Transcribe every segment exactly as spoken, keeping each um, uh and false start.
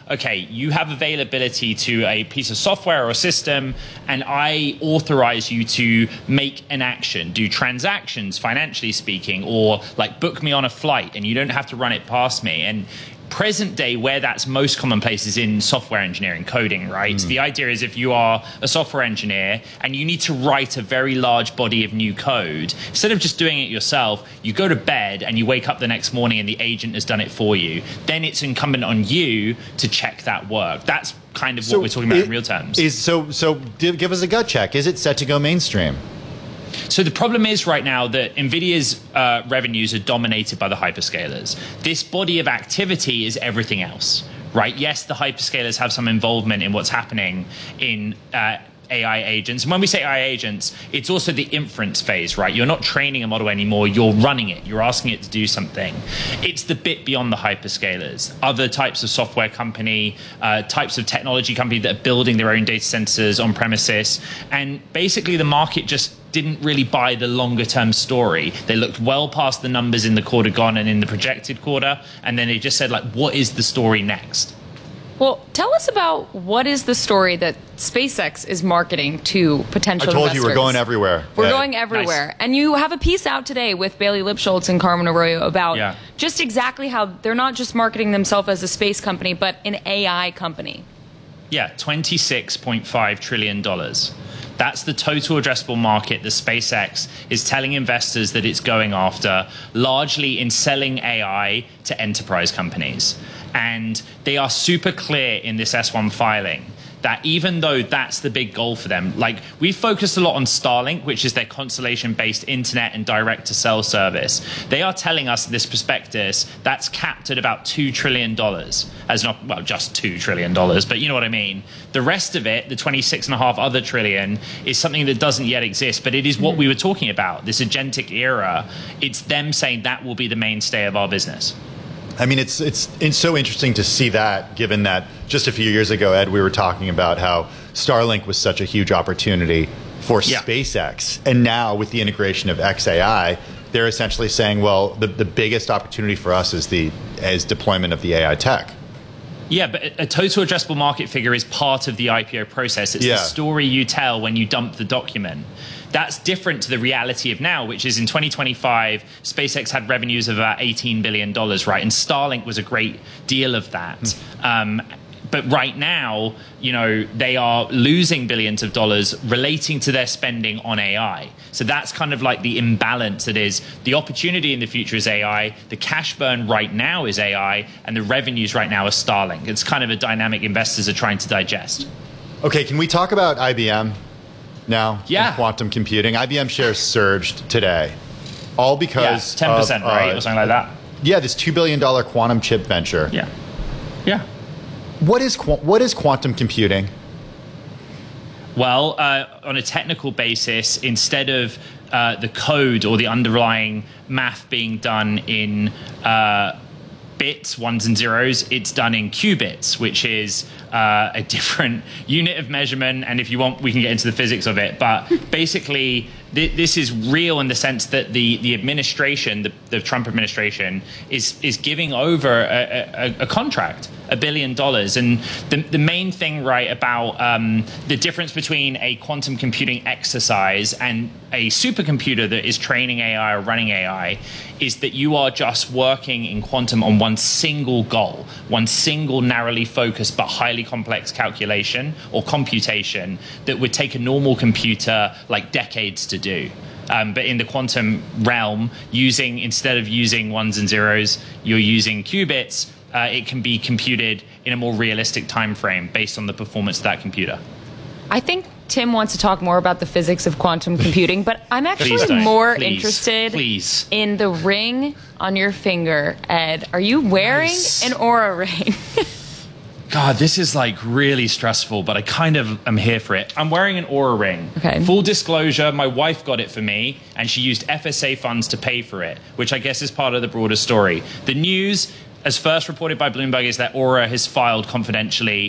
okay, you have availability to a piece of software or a system, and I authorize you to make an action, do transactions, financially speaking, or like book me on a flight, and you don't have to run it past me. And present day, where that's most commonplace is in software engineering, coding, right? Mm. The idea is if you are a software engineer and you need to write a very large body of new code, instead of just doing it yourself, you go to bed and you wake up the next morning and the agent has done it for you. Then it's incumbent on you to check that work. That's kind of so what we're talking about in real terms. Is so, so give us a gut check. Is it set to go mainstream? So the problem is right now that NVIDIA's uh, revenues are dominated by the hyperscalers. This body of activity is everything else, right? Yes, the hyperscalers have some involvement in what's happening in uh, A I agents. And when we say A I agents, it's also the inference phase, right? You're not training a model anymore, you're running it. You're asking it to do something. It's the bit beyond the hyperscalers. Other types of software company, uh, types of technology company that are building their own data centers on premises. And basically the market just didn't really buy the longer term story. They looked well past the numbers in the quarter gone and in the projected quarter. And then they just said, like, what is the story next? Well, tell us about what is the story that SpaceX is marketing to potential investors. I told investors. you we're going everywhere. We're yeah. going everywhere. Nice. And you have a piece out today with Bailey Lipschultz and Carmen Arroyo about yeah. just exactly how they're not just marketing themselves as a space company, but an A I company. Yeah, twenty-six point five trillion dollars. That's the total addressable market that SpaceX is telling investors that it's going after, largely in selling A I to enterprise companies. And they are super clear in this S one filing that even though that's the big goal for them, like we focused a lot on Starlink, which is their constellation-based internet and direct-to-cell service. They are telling us this prospectus that's capped at about two trillion dollars, as not, well, just two trillion dollars, but you know what I mean. The rest of it, the twenty-six and a half other trillion, is something that doesn't yet exist, but it is what we were talking about, this agentic era. It's them saying that will be the mainstay of our business. I mean, it's, it's it's so interesting to see that, given that just a few years ago, Ed, we were talking about how Starlink was such a huge opportunity for yeah. SpaceX. And now with the integration of X A I, they're essentially saying, well, the, the biggest opportunity for us is the is deployment of the A I tech. Yeah, but a total addressable market figure is part of the I P O process. It's yeah. the story you tell when you dump the document. That's different to the reality of now, which is in twenty twenty-five, SpaceX had revenues of about eighteen billion dollars, right? And Starlink was a great deal of that. Mm. Um, but right now, you know, they are losing billions of dollars relating to their spending on A I. So that's kind of like the imbalance that is the opportunity in the future is A I, the cash burn right now is A I, and the revenues right now are Starlink. It's kind of a dynamic investors are trying to digest. Okay, can we talk about I B M now? Yeah. In quantum computing. I B M shares surged today, all because yeah, ten percent, of, right, uh, or something like that. Yeah, this two billion dollars quantum chip venture. Yeah, yeah. What is what is quantum computing? Well, uh, on a technical basis, instead of uh, the code or the underlying math being done in uh, bits, ones and zeros, it's done in qubits, which is uh, a different unit of measurement. And if you want, we can get into the physics of it. But basically, th this is real in the sense that the, the administration, the, the Trump administration, is, is giving over a, a, a contract, a billion dollars. And the, the main thing, right, about um, the difference between a quantum computing exercise and a supercomputer that is training A I or running A I is that you are just working in quantum on one single goal, one single narrowly focused but highly complex calculation or computation that would take a normal computer like decades to do. Um, but in the quantum realm, using instead of using ones and zeros, you're using qubits. Uh, it can be computed in a more realistic time frame based on the performance of that computer. I think Tim wants to talk more about the physics of quantum computing, but I'm actually more please, interested please. in the ring on your finger, Ed. Are you wearing nice. an Oura ring? God, this is like really stressful, but I kind of am here for it. I'm wearing an Oura ring. Okay. Full disclosure, my wife got it for me, and she used F S A funds to pay for it, which I guess is part of the broader story. The news, as first reported by Bloomberg, is that Oura has filed confidentially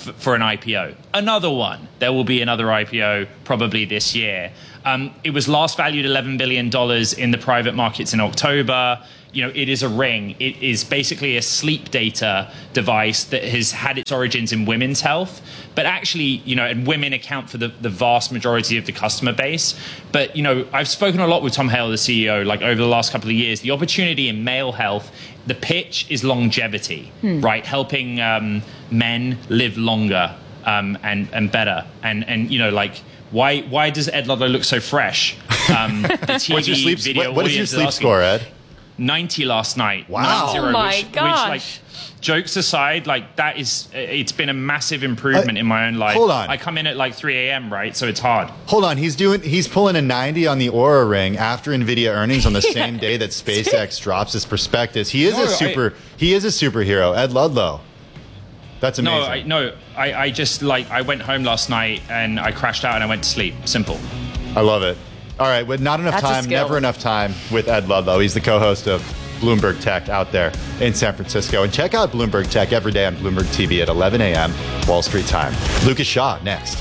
f- for an I P O. Another one. There will be another I P O probably this year. Um, it was last valued eleven billion dollars in the private markets in October. You know, it is a ring. It is basically a sleep data device that has had its origins in women's health. But actually, you know, and women account for the, the vast majority of the customer base. But, you know, I've spoken a lot with Tom Hale, the C E O, like over the last couple of years. The opportunity in male health, the pitch is longevity, hmm. right? Helping um, men live longer um, and, and better. And, and, you know, like, why why does Ed Ludlow look so fresh? Um, the T V What's your sleep, video what, what is your sleep score, Ed? ninety last night. Wow. ninety, oh my which, gosh. Which, like, jokes aside, like, that is, it's been a massive improvement uh, in my own life. Hold on. I come in at like three a.m., right? So it's hard. Hold on. He's doing, he's pulling a ninety on the Oura Ring after NVIDIA earnings on the same day that SpaceX drops his prospectus. He is No, a super, I, he is a superhero. Ed Ludlow. That's amazing. No, I, no, I, I just, like, I went home last night and I crashed out and I went to sleep. Simple. I love it. All right. With not enough That's a time, skill. never enough time with Ed Ludlow. He's the co-host of Bloomberg Tech out there in San Francisco. And check out Bloomberg Tech every day on Bloomberg T V at eleven a.m. Wall Street time. Lucas Shaw next.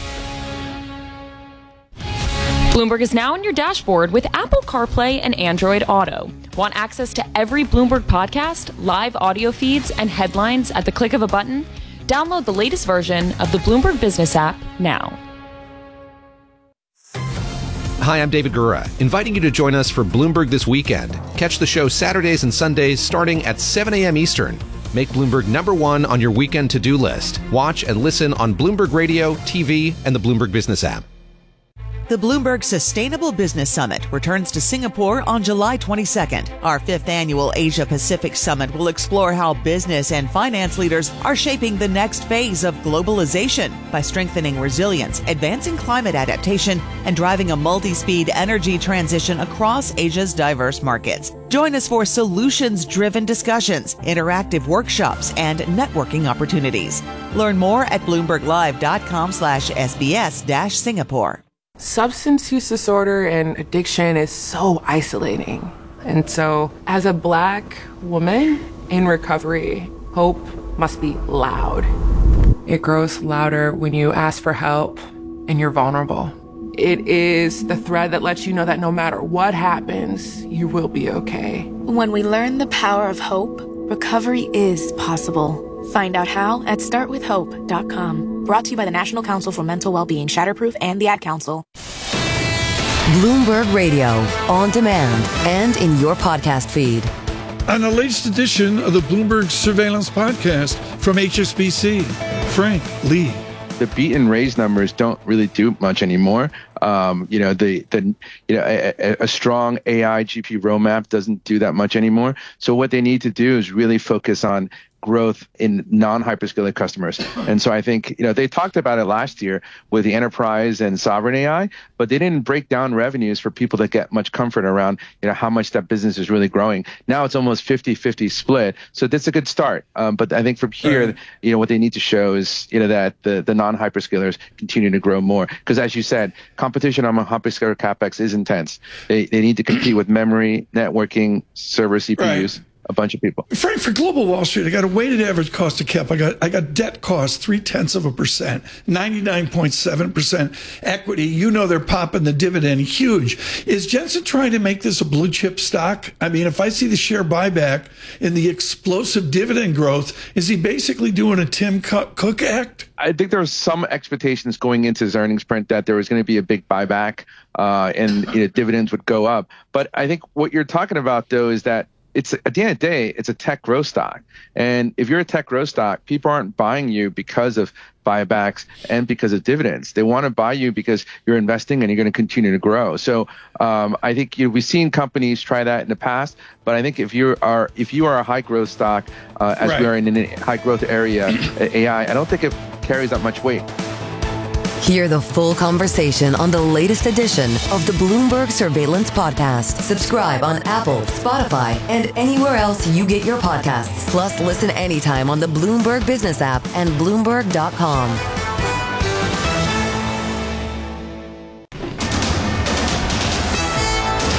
Bloomberg is now on your dashboard with Apple CarPlay and Android Auto. Want access to every Bloomberg podcast, live audio feeds, and headlines at the click of a button? Download the latest version of the Bloomberg Business app now. Hi, I'm David Gura, inviting you to join us for Bloomberg This Weekend. Catch the show Saturdays and Sundays starting at seven a.m. Eastern. Make Bloomberg number one on your weekend to-do list. Watch and listen on Bloomberg Radio, T V, and the Bloomberg Business app. The Bloomberg Sustainable Business Summit returns to Singapore on July twenty-second. Our fifth annual Asia Pacific Summit will explore how business and finance leaders are shaping the next phase of globalization by strengthening resilience, advancing climate adaptation, and driving a multi-speed energy transition across Asia's diverse markets. Join us for solutions-driven discussions, interactive workshops, and networking opportunities. Learn more at bloomberglive.com slash SBS dash Singapore. Substance use disorder and addiction is so isolating. And so, as a Black woman in recovery, hope must be loud. It grows louder when you ask for help and you're vulnerable. It is the thread that lets you know that no matter what happens, you will be okay. When we learn the power of hope, recovery is possible. Find out how at start with hope dot com. Brought to you by the National Council for Mental Wellbeing, Shatterproof, and the Ad Council. Bloomberg Radio, on demand and in your podcast feed. On the latest edition of the Bloomberg Surveillance Podcast from H S B C, Frank Lee. The beat and raise numbers don't really do much anymore. Um, you know, the the you know a, a strong A I G P roadmap doesn't do that much anymore. So what they need to do is really focus on growth in non-hyperscaler customers. And so I think, you know, they talked about it last year with the enterprise and sovereign A I, but they didn't break down revenues for people that get much comfort around, you know, how much that business is really growing. Now it's almost fifty-fifty split. So that's a good start. Um, but I think from here, right. you know, what they need to show is, you know, that the, the non-hyperscalers continue to grow more. Because as you said, competition on hyperscaler CapEx is intense. They, they need to compete with memory, networking, server C P Us. Right. A bunch of people. Frank, for Global Wall Street, I got a weighted average cost of cap. I got I got debt cost three tenths of a percent, ninety-nine point seven percent equity. You know they're popping the dividend huge. Is Jensen trying to make this a blue chip stock? I mean, if I see the share buyback and the explosive dividend growth, is he basically doing a Tim Cook act? I think there was some expectations going into his earnings print that there was going to be a big buyback uh, and you know, dividends would go up. But I think what you're talking about, though, is that it's at the end of the day, it's a tech growth stock. And if you're a tech growth stock, people aren't buying you because of buybacks and because of dividends. They want to buy you because you're investing and you're going to continue to grow. So um, I think you know, we've seen companies try that in the past. But I think if you are if you are a high growth stock, uh, as right. we are in a high growth area, A I, I don't think it carries that much weight. Hear the full conversation on the latest edition of the Bloomberg Surveillance Podcast. Subscribe on Apple, Spotify, and anywhere else you get your podcasts. Plus, listen anytime on the Bloomberg Business app and Bloomberg dot com.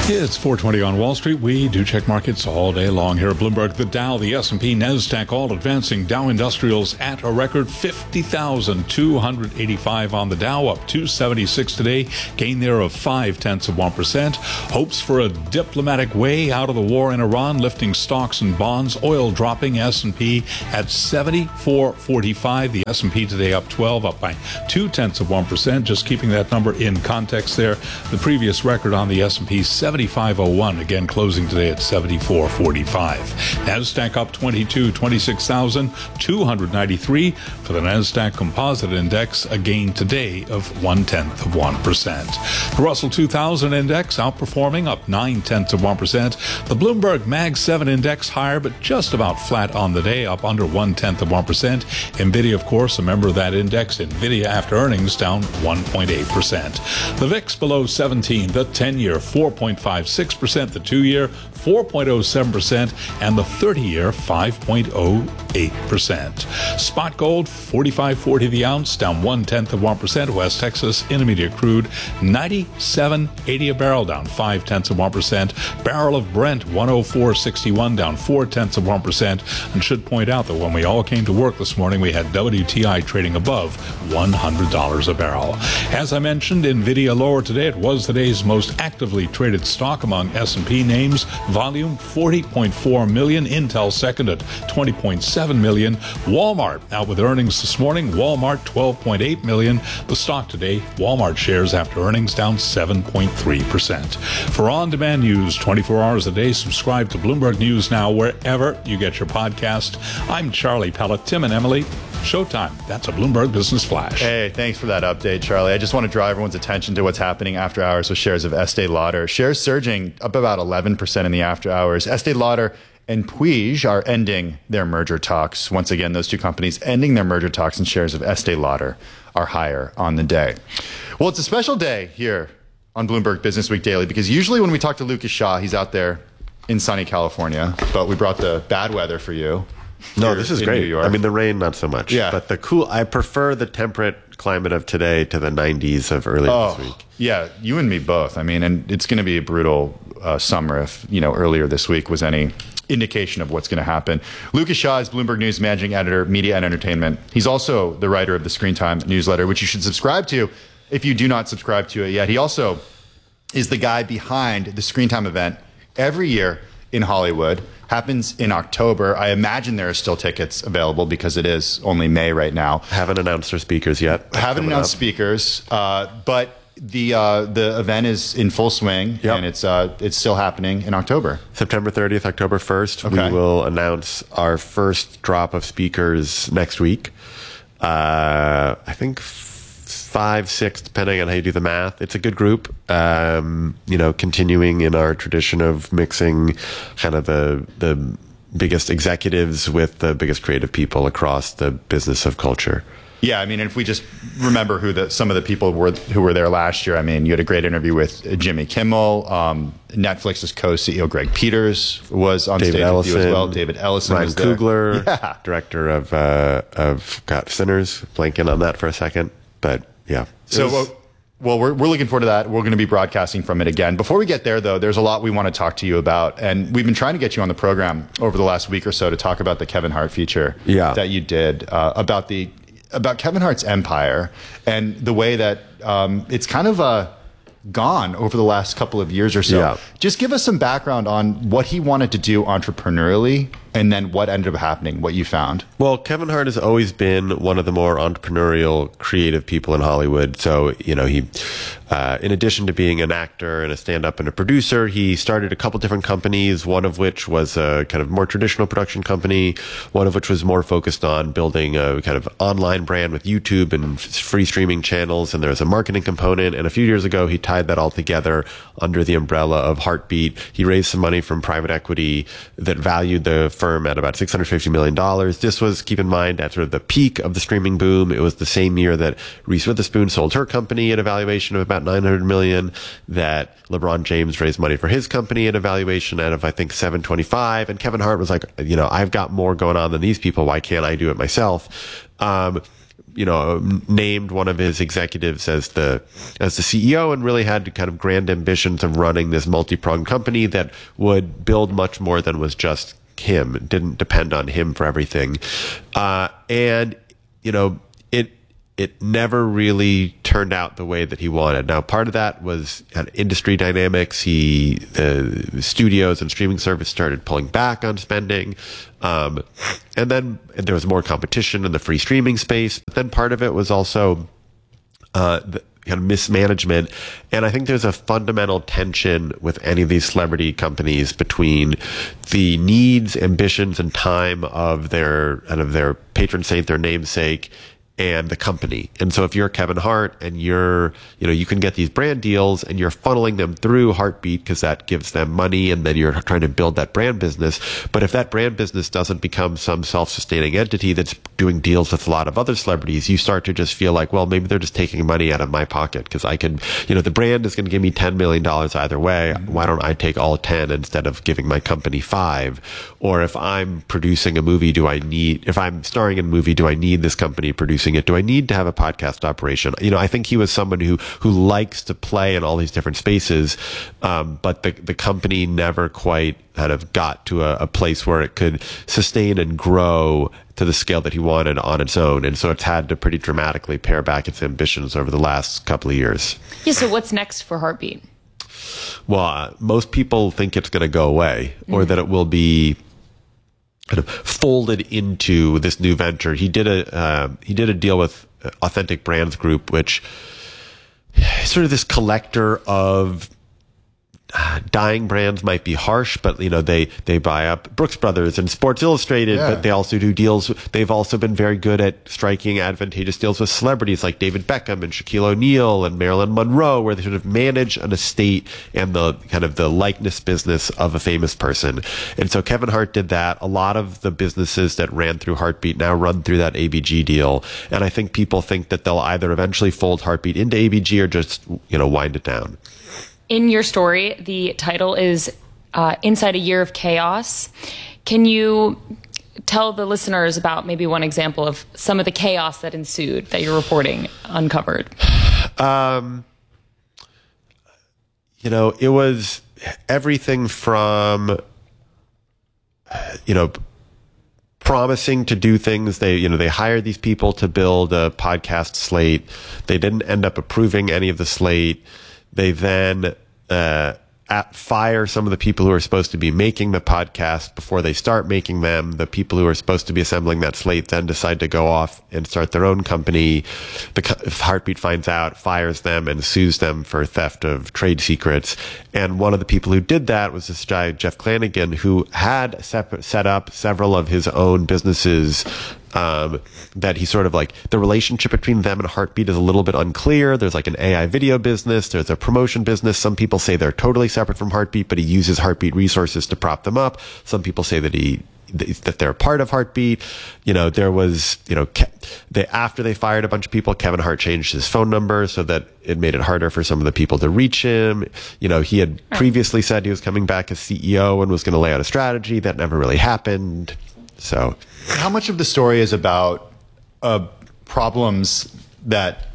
It's four twenty on Wall Street. We do check markets all day long here at Bloomberg. The Dow, the S and P, NASDAQ all advancing. Dow Industrials at a record fifty thousand two hundred eighty-five on the Dow, up two seventy-six today. Gain there of five tenths of one percent. Hopes for a diplomatic way out of the war in Iran, lifting stocks and bonds. Oil dropping. S and P at seventy-four forty-five. The S and P today up twelve, up by two tenths of one percent. Just keeping that number in context there. The previous record on the S and P, seventy-five oh one, again closing today at seventy-four forty-five. NASDAQ up twenty-two, twenty-six thousand two hundred ninety-three. For the NASDAQ Composite Index, a gain today of one-tenth of one percent. The Russell two thousand Index outperforming, up nine-tenths of one percent. The Bloomberg Mag seven Index higher, but just about flat on the day, up under one-tenth of one percent. NVIDIA, of course, a member of that index. NVIDIA after earnings down one point eight percent. The V I X below seventeen, the ten-year four point five six percent, the two-year four point oh seven percent, and the thirty-year five point oh eight percent. Spot gold forty-five forty the ounce, down one-tenth of one percent. West Texas Intermediate crude ninety-seven eighty a barrel, down five-tenths of one percent. Barrel of Brent one oh four sixty-one, down four-tenths of one percent. And should point out that when we all came to work this morning, we had W T I trading above one hundred dollars a barrel. As I mentioned, NVIDIA lower today. It was today's most actively traded stock among S and P names. Volume forty point four million. Intel second at twenty point seven million. Walmart out with earnings this morning. Walmart twelve point eight million. The stock today, Walmart shares after earnings down seven point three percent. For on-demand news twenty-four hours a day, subscribe to Bloomberg News Now wherever you get your podcast. I'm Charlie Pellet. Tim and Emily, showtime. That's a Bloomberg Business Flash. Hey, thanks for that update, Charlie. I just want to draw everyone's attention to what's happening after hours with shares of Estée Lauder. Shares surging up about eleven percent in the after hours. Estée Lauder and Puig are ending their merger talks. Once again, those two companies ending their merger talks, and shares of Estée Lauder are higher on the day. Well, it's a special day here on Bloomberg Business Week Daily, because usually when we talk to Lucas Shaw, he's out there in sunny California, but we brought the bad weather for you. No, this is great. I mean, the rain, not so much. Yeah. But the cool, I prefer the temperate climate of today to the nineties of earlier oh, this week. Yeah, you and me both. I mean, and it's going to be a brutal uh, summer if, you know, earlier this week was any indication of what's going to happen. Lucas Shaw is Bloomberg News Managing Editor, Media and Entertainment. He's also the writer of the Screen Time newsletter, which you should subscribe to if you do not subscribe to it yet. He also is the guy behind the Screen Time event every year in Hollywood. Happens in October. I imagine there are still tickets available because it is only May right now. Haven't announced their speakers yet. Haven't announced up. speakers, uh, but the uh, the event is in full swing, yep. and it's uh, it's still happening in October. September thirtieth, October first. Okay. We will announce our first drop of speakers next week. Uh, I think five, six, depending on how you do the math. It's a good group, um, you know, continuing in our tradition of mixing kind of the the biggest executives with the biggest creative people across the business of culture. Yeah, I mean, if we just remember who the, some of the people were who were there last year, I mean, you had a great interview with Jimmy Kimmel. Um, Netflix's co-C E O Greg Peters was on David stage Ellison, with you as well. David Ellison Ryan was there. Coogler, yeah. director of uh, of God, Sinners. Blanking on that for a second, but yeah. So, well, well, we're we're looking forward to that. We're going to be broadcasting from it again. Before we get there, though, there's a lot we want to talk to you about, and we've been trying to get you on the program over the last week or so to talk about the Kevin Hart feature yeah. that you did uh, about the about Kevin Hart's empire and the way that um, it's kind of uh, gone over the last couple of years or so. Yeah. Just give us some background on what he wanted to do entrepreneurially, and then what ended up happening, what you found. Well, Kevin Hart has always been one of the more entrepreneurial, creative people in Hollywood. So, you know, he, uh, in addition to being an actor and a stand-up and a producer, he started a couple different companies, one of which was a kind of more traditional production company, one of which was more focused on building a kind of online brand with YouTube and free streaming channels, and there was a marketing component. And a few years ago, he tied that all together under the umbrella of Heartbeat. He raised some money from private equity that valued the firm at about six hundred fifty million dollars. This was, keep in mind, at sort of the peak of the streaming boom. It was the same year that Reese Witherspoon sold her company at a valuation of about nine hundred million dollars, that LeBron James raised money for his company at a valuation out of, I think, seven twenty-five. And Kevin Hart was like, you know, I've got more going on than these people. Why can't I do it myself? Um, you know, named one of his executives as the as the C E O, and really had kind of grand ambitions of running this multi-pronged company that would build much more than was just him. It didn't depend on him for everything. Uh, and, you know, it it never really turned out the way that he wanted. Now, part of that was uh, industry dynamics. He, the studios and streaming service started pulling back on spending. Um, and then and there was more competition in the free streaming space. But then part of it was also uh, the kind of mismanagement. And I think there's a fundamental tension with any of these celebrity companies between the needs, ambitions, and time of their kind of their patron saint, their namesake, and the company. And so if you're Kevin Hart and you're, you know, you can get these brand deals and you're funneling them through Heartbeat because that gives them money, and then you're trying to build that brand business. But if that brand business doesn't become some self-sustaining entity that's doing deals with a lot of other celebrities, you start to just feel like, well, maybe they're just taking money out of my pocket because I can, you know, the brand is going to give me ten million dollars either way. Why don't I take all ten instead of giving my company five? Or if I'm producing a movie, do I need, if I'm starring in a movie, do I need this company producing it? Do I need to have a podcast operation? You know, I think he was somebody who who likes to play in all these different spaces, um, but the the company never quite kind of got to a, a place where it could sustain and grow to the scale that he wanted on its own. And so it's had to pretty dramatically pare back its ambitions over the last couple of years. Yeah, so what's next for Heartbeat? Well, uh, most people think it's going to go away, or mm. that it will be kind of folded into this new venture. He did a uh, he did a deal with Authentic Brands Group, which is sort of this collector of uh, dying brands. Might be harsh, but you know they they buy up Brooks Brothers and Sports Illustrated, yeah. But they also do deals. They've also been very good at striking advantageous deals with celebrities like David Beckham and Shaquille O'Neal and Marilyn Monroe, where they sort of manage an estate and the kind of the likeness business of a famous person. And so Kevin Hart did that. A lot of the businesses that ran through Heartbeat now run through that A B G deal. And I think people think that they'll either eventually fold Heartbeat into A B G or just, you know, wind it down. In your story, the title is uh, Inside a Year of Chaos. Can you tell the listeners about maybe one example of some of the chaos that ensued that your reporting uncovered? Um, you know, it was everything from, you know, promising to do things. They, you know, they hired these people to build a podcast slate. They didn't end up approving any of the slate. They then uh, at, fire some of the people who are supposed to be making the podcast before they start making them. The people who are supposed to be assembling that slate then decide to go off and start their own company. The Heartbeat finds out, fires them, and sues them for theft of trade secrets. And one of the people who did that was this guy, Jeff Flanagan, who had set, set up several of his own businesses. Um, that he sort of like, the relationship between them and Heartbeat is a little bit unclear. There's like an A I video business. There's a promotion business. Some people say they're totally separate from Heartbeat, but he uses Heartbeat resources to prop them up. Some people say that he, that they're part of Heartbeat. You know, there was, you know, they, after they fired a bunch of people, Kevin Hart changed his phone number so that it made it harder for some of the people to reach him. You know, he had previously said he was coming back as C E O and was going to lay out a strategy. That never really happened. So, how much of the story is about uh, problems that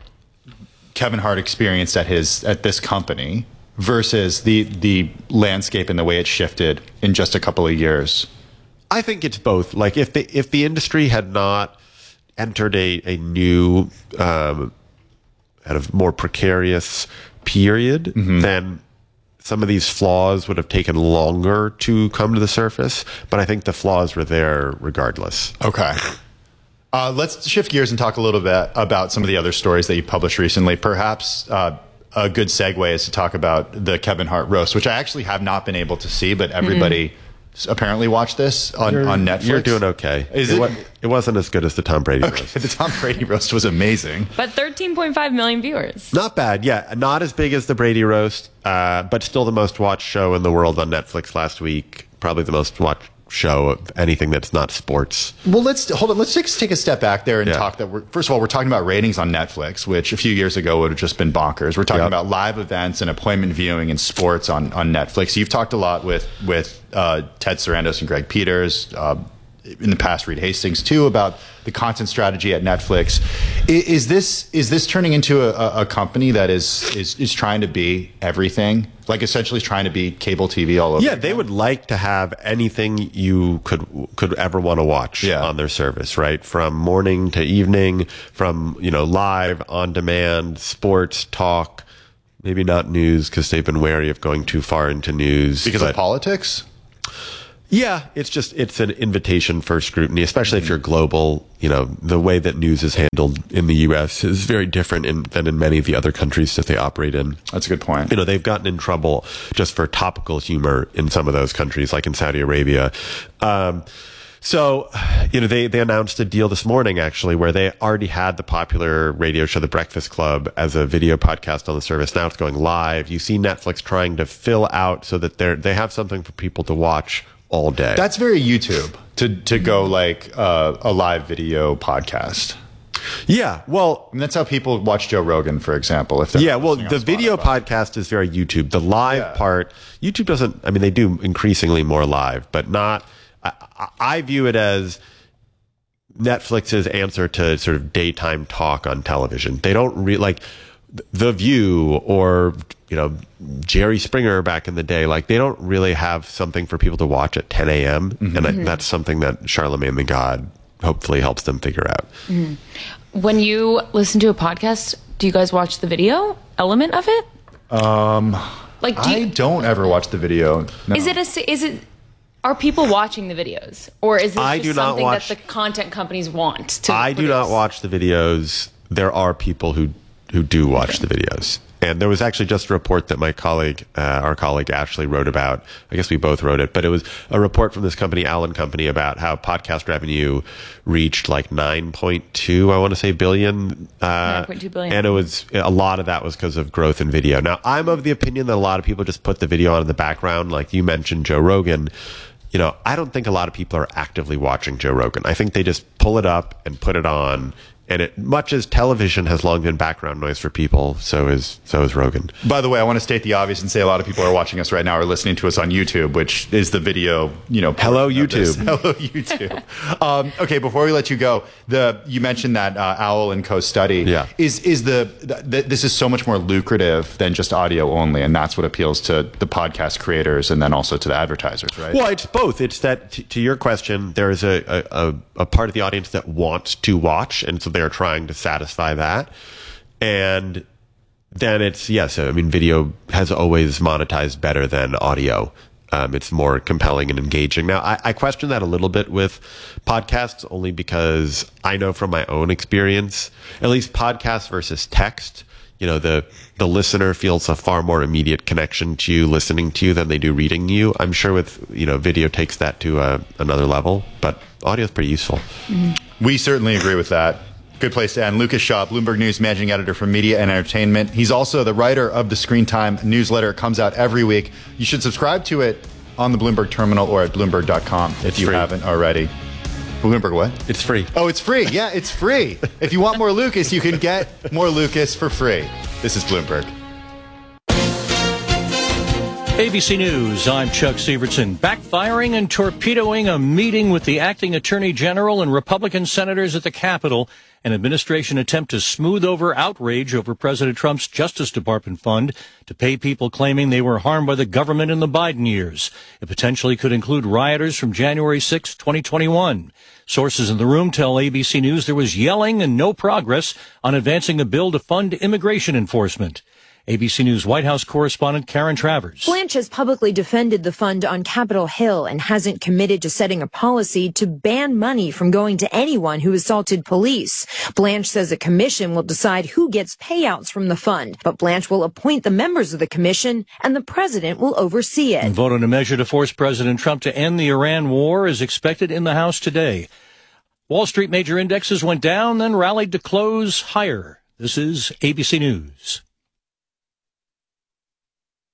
Kevin Hart experienced at his at this company versus the the landscape and the way it shifted in just a couple of years? I think it's both. Like if the if the industry had not entered a a new um, kind of more precarious period, mm-hmm. then some of these flaws would have taken longer to come to the surface, but I think the flaws were there regardless. Okay. Uh, let's shift gears and talk a little bit about some of the other stories that you published recently. Perhaps uh, a good segue is to talk about the Kevin Hart roast, which I actually have not been able to see, but everybody mm-hmm. apparently watched this on, on Netflix. You're doing okay. Is it, it? Was, it wasn't as good as the Tom Brady okay, roast. The Tom Brady roast was amazing. But thirteen point five million viewers. Not bad, yeah. Not as big as the Brady roast, uh, but still the most watched show in the world on Netflix last week. Probably the most watched show of anything that's not sports. Well, let's hold on. Let's take, take a step back there and yeah. talk that. We're, first of all, we're talking about ratings on Netflix, which a few years ago would have just been bonkers. We're talking yep. about live events and appointment viewing and sports on, on Netflix. You've talked a lot with with uh, Ted Sarandos and Greg Peters. Uh, in the past Reed Hastings too, about the content strategy at Netflix. Is, is this is this turning into a, a company that is, is is trying to be everything, like essentially trying to be cable T V all over? Yeah, they would like to have anything you could could ever want to watch yeah. on their service, right? From morning to evening, from you know live, on demand, sports, talk. Maybe not news because they've been wary of going too far into news because but, of politics. Yeah, it's just it's an invitation for scrutiny, especially if you're global. You know, the way that news is handled in the U S is very different in, than in many of the other countries that they operate in. That's a good point. You know, they've gotten in trouble just for topical humor in some of those countries, like in Saudi Arabia. Um, so, you know, they, they announced a deal this morning, actually, where they already had the popular radio show, The Breakfast Club, as a video podcast on the service. Now it's going live. You see Netflix trying to fill out so that they're, they have something for people to watch all day. That's very YouTube to to go like uh, a live video podcast. Yeah, well, I mean, that's how people watch Joe Rogan, for example. If yeah, well, the video podcast is very YouTube. The live yeah. part, YouTube doesn't. I mean, they do increasingly more live, but not. I, I view it as Netflix's answer to sort of daytime talk on television. They don't really like The View or, you know, Jerry Springer back in the day. Like, they don't really have something for people to watch at ten a.m. Mm-hmm. And I, that's something that Charlamagne the God hopefully helps them figure out. Mm-hmm. When you listen to a podcast, do you guys watch the video element of it? Um, like, do I you, don't ever watch the video. No. Is it a, is it, are people watching the videos, or is it I just do not something watch, that the content companies want to I produce? do not watch the videos. There are people who who do watch okay. the videos. And there was actually just a report that my colleague, uh, our colleague Ashley wrote about. I guess we both wrote it, but it was a report from this company, Allen Company, about how podcast revenue reached like nine point two, I want to say, billion. Uh, nine point two billion. And it was, a lot of that was because of growth in video. Now, I'm of the opinion that a lot of people just put the video on in the background. Like you mentioned Joe Rogan. You know, I don't think a lot of people are actively watching Joe Rogan. I think they just pull it up and put it on. And it, much as television has long been background noise for people, so is so is Rogan. By the way, I want to state the obvious and say a lot of people are watching us right now or listening to us on YouTube, which is the video, you know. Hello, YouTube. Hello, YouTube. um, okay, before we let you go, the you mentioned that uh, Owl and Co study. Yeah. Is is the, the this is so much more lucrative than just audio only, and that's what appeals to the podcast creators and then also to the advertisers, right? Well, it's both. It's that t- to your question, there is a, a a part of the audience that wants to watch, and so they're trying to satisfy that. And then it's, yes, I mean, video has always monetized better than audio. Um, it's more compelling and engaging. Now, I, I question that a little bit with podcasts, only because I know from my own experience, at least podcasts versus text, you know, the, the listener feels a far more immediate connection to you listening to you than they do reading you. I'm sure with, you know, video takes that to a, another level, but audio is pretty useful. Mm-hmm. We certainly agree with that. Good place to end. Lucas Shaw, Bloomberg News managing editor for media and entertainment. He's also the writer of the Screen Time newsletter. It comes out every week. You should subscribe to it on the Bloomberg terminal or at bloomberg dot com if it's you free. haven't already. Bloomberg what? It's free. Oh, it's free. Yeah, it's free. If you want more Lucas, you can get more Lucas for free. This is Bloomberg. A B C News, I'm Chuck Severson. Backfiring and torpedoing a meeting with the acting attorney general and Republican senators at the Capitol. An administration attempt to smooth over outrage over President Trump's Justice Department fund to pay people claiming they were harmed by the government in the Biden years. It potentially could include rioters from January sixth, twenty twenty-one. Sources in the room tell A B C News there was yelling and no progress on advancing a bill to fund immigration enforcement. A B C News White House correspondent Karen Travers. Blanche has publicly defended the fund on Capitol Hill and hasn't committed to setting a policy to ban money from going to anyone who assaulted police. Blanche says a commission will decide who gets payouts from the fund, but Blanche will appoint the members of the commission and the president will oversee it. A vote on a measure to force President Trump to end the Iran war is expected in the House today. Wall Street major indexes went down, then rallied to close higher. This is A B C News.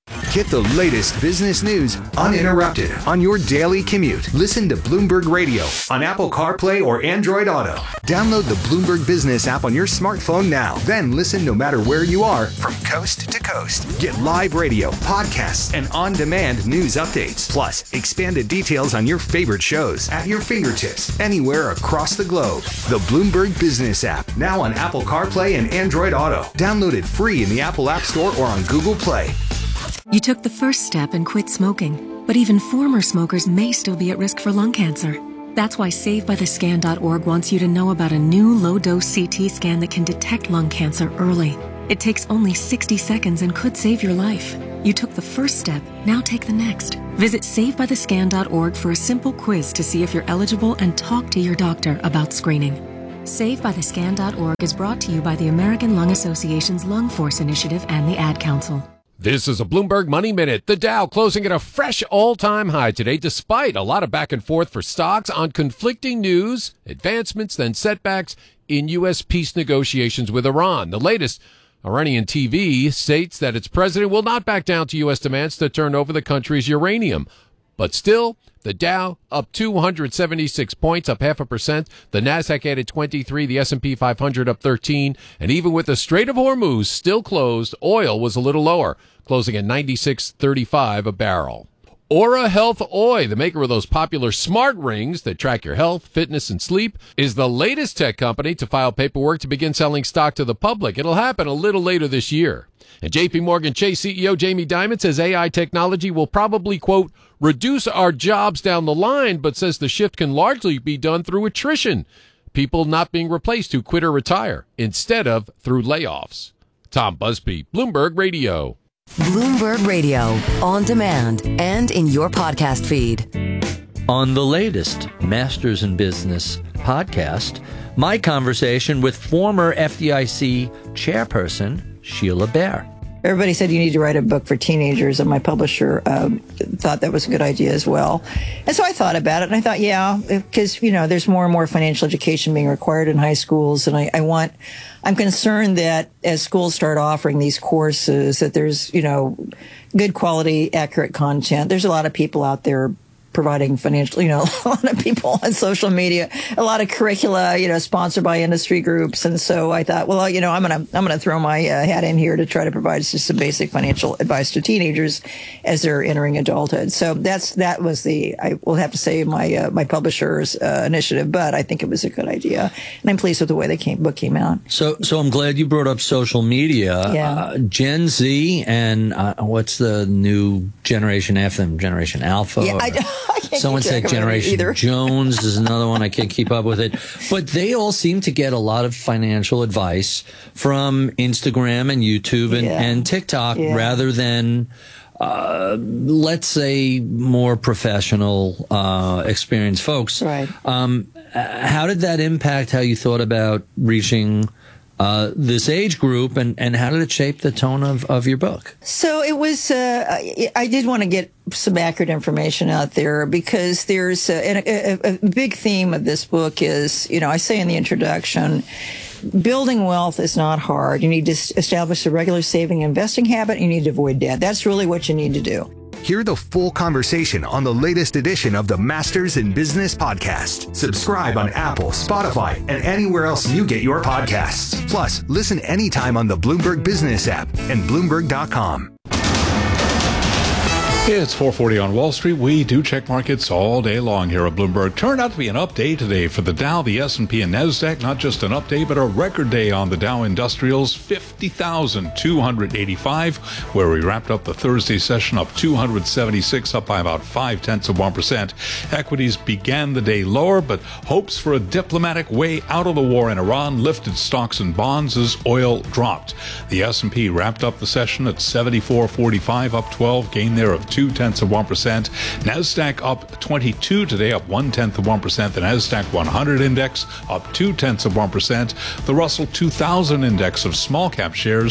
Get the latest business news uninterrupted on your daily commute. Listen to Bloomberg Radio on Apple CarPlay or Android Auto. Download the Bloomberg Business app on your smartphone now. Then listen no matter where you are from coast to coast. Get live radio, podcasts, and on-demand news updates. Plus, expanded details on your favorite shows at your fingertips anywhere across the globe. The Bloomberg Business app, now on Apple CarPlay and Android Auto. Download it free in the Apple App Store or on Google Play. You took the first step and quit smoking, but even former smokers may still be at risk for lung cancer. That's why Save By The Scan dot org wants you to know about a new low-dose C T scan that can detect lung cancer early. It takes only sixty seconds and could save your life. You took the first step, now take the next. Visit Save By The Scan dot org for a simple quiz to see if you're eligible and talk to your doctor about screening. Save By The Scan dot org is brought to you by the American Lung Association's Lung Force Initiative and the Ad Council. This is a Bloomberg Money Minute. The Dow closing at a fresh all-time high today, despite a lot of back and forth for stocks on conflicting news, advancements, then setbacks in U S peace negotiations with Iran. The latest, Iranian T V states that its president will not back down to U S demands to turn over the country's uranium. But still, the Dow up two hundred seventy-six points, up half a percent. The Nasdaq added twenty-three, the S and P five hundred up thirteen. And even with the Strait of Hormuz still closed, oil was a little lower, closing at ninety-six thirty-five a barrel. Aura Health Oy, the maker of those popular smart rings that track your health, fitness, and sleep, is the latest tech company to file paperwork to begin selling stock to the public. It'll happen a little later this year. And J P Morgan Chase C E O Jamie Dimon says A I technology will probably, quote, reduce our jobs down the line, but says the shift can largely be done through attrition, people not being replaced who quit or retire, instead of through layoffs. Tom Busby, Bloomberg Radio. Bloomberg Radio, on demand and in your podcast feed. On the latest Masters in Business podcast, my conversation with former F D I C chairperson Sheila Bair. Everybody said you need to write a book for teenagers, and my publisher um, thought that was a good idea as well. And so I thought about it, and I thought, yeah, because, you know, there's more and more financial education being required in high schools, and I, I want, I'm concerned that as schools start offering these courses, that there's, you know, good quality, accurate content. There's a lot of people out there providing financial, you know, a lot of people on social media, a lot of curricula, you know, sponsored by industry groups. And so I thought, well, you know, I'm going to, I'm going to throw my uh, hat in here to try to provide just some basic financial advice to teenagers as they're entering adulthood. So that's, that was the, I will have to say my, uh, my publisher's uh, initiative, but I think it was a good idea. And I'm pleased with the way the came, book came out. So, so I'm glad you brought up social media. Yeah. Uh, Gen Z and uh, what's the new generation after them? Generation Alpha? Yeah, or- I, I can't Someone keep track said of it Generation either. Jones is another one. I can't keep up with it. But they all seem to get a lot of financial advice from Instagram and YouTube and, Yeah. and TikTok Yeah. rather than, uh, let's say, more professional, uh, experienced folks. Right. Um, uh, how did that impact how you thought about reaching uh, this age group, and, and how did it shape the tone of, of your book? So it was, uh, I, I did want to get some accurate information out there because there's a, a, a big theme of this book is, you know, I say in the introduction, building wealth is not hard. You need to establish a regular saving and investing habit. You need to avoid debt. That's really what you need to do. Hear the full conversation on the latest edition of the Masters in Business podcast. Subscribe on Apple, Spotify, and anywhere else you get your podcasts. Plus, listen anytime on the Bloomberg Business app and Bloomberg dot com. It's four forty on Wall Street. We do check markets all day long here at Bloomberg. Turned out to be an up day today for the Dow, the S and P, and NASDAQ. Not just an up day, but a record day on the Dow Industrials, fifty thousand two hundred eighty-five, where we wrapped up the Thursday session up two hundred seventy-six, up by about five-tenths of one percent. Equities began the day lower, but hopes for a diplomatic way out of the war in Iran lifted stocks and bonds as oil dropped. The S and P wrapped up the session at seventy-four forty-five, up twelve, gain there of two tenths of one percent. NASDAQ up twenty-two today, up one tenth of one percent. The NASDAQ one hundred index up two tenths of one percent. The Russell two thousand index of small cap shares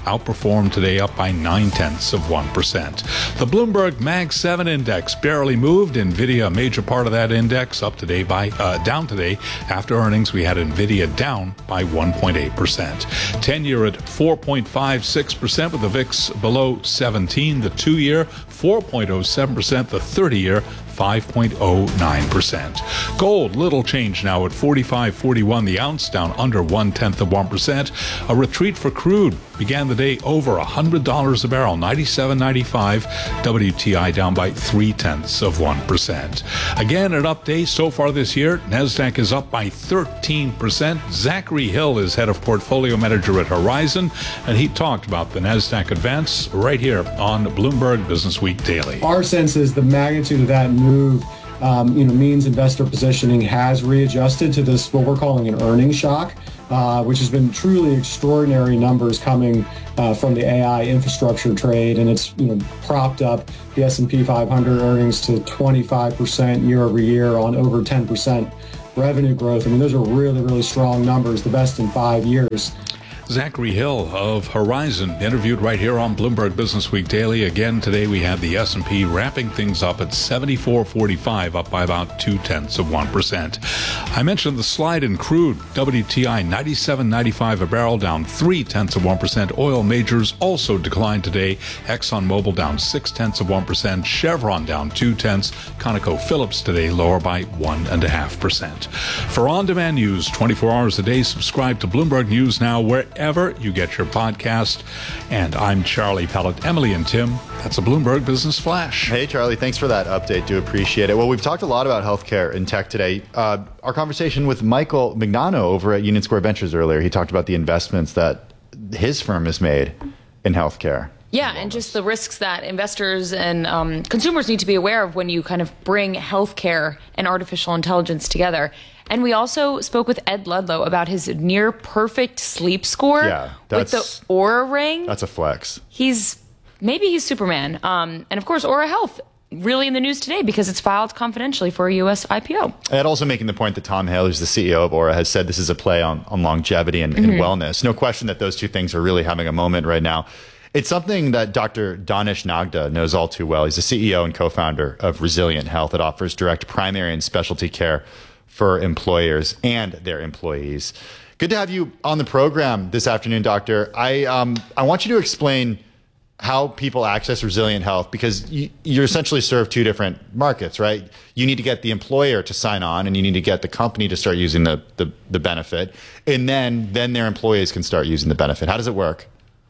outperformed today, up by nine tenths of one percent. The Bloomberg Mag seven index barely moved. Nvidia, a major part of that index, up today by uh, down today. After earnings, we had Nvidia down by one point eight percent. ten-year at four point five six percent, with the V I X below seventeen. The two-year four point oh seven percent. The thirty-year five point oh nine percent. Gold, little change now at forty-five forty-one the ounce, down under one-tenth of one percent. A retreat for crude began the day over one hundred dollars a barrel, ninety-seven ninety-five. W T I down by three-tenths of one percent. Again, an up day so far this year. NASDAQ is up by thirteen percent. Zachary Hill is head of portfolio manager at Horizon, and he talked about the NASDAQ advance right here on Bloomberg Business Week Daily. Our sense is the magnitude of that move move, um, you know, means investor positioning has readjusted to this, what we're calling an earnings shock, uh, which has been truly extraordinary numbers coming uh, from the A I infrastructure trade. And it's, you know, propped up the S and P five hundred earnings to twenty-five percent year over year on over ten percent revenue growth. I mean, those are really, really strong numbers, the best in five years. Zachary Hill of Horizon, interviewed right here on Bloomberg Business Week Daily. Again, today we have the S and P wrapping things up at seventy-four forty-five, up by about two-tenths of one percent. I mentioned the slide in crude. W T I ninety-seven ninety-five a barrel, down three-tenths of one percent. Oil majors also declined today. ExxonMobil down six-tenths of one percent. Chevron down two-tenths. ConocoPhillips today lower by one point five percent. For on-demand news twenty-four hours a day, subscribe to Bloomberg News Now wherever you get your podcast. And I'm Charlie Pellet. Emily and Tim, that's a Bloomberg Business Flash. Hey, Charlie, thanks for that update. Do appreciate it. Well, we've talked a lot about healthcare and tech today. Uh, our conversation with Michael Mignano over at Union Square Ventures earlier, he talked about the investments that his firm has made in healthcare. Yeah, and just the risks that investors and um, consumers need to be aware of when you kind of bring healthcare and artificial intelligence together. And we also spoke with Ed Ludlow about his near perfect sleep score yeah, with the Oura Ring. That's a flex. He's maybe he's Superman. Um, and of course, Oura Health, really in the news today because it's filed confidentially for a U S I P O. And also making the point that Tom Hale, who's the C E O of Oura, has said this is a play on, on longevity and, mm-hmm. and wellness. No question that those two things are really having a moment right now. It's something that Doctor Danish Nagda knows all too well. He's the C E O and co-founder of Resilient Health. It offers direct primary and specialty care for employers and their employees. Good to have you on the program this afternoon, Doctor. I um, I want you to explain how people access Resilient Health, because you, you essentially serve two different markets, right? You need to get the employer to sign on, and you need to get the company to start using the, the, the benefit, and then then their employees can start using the benefit. How does it work?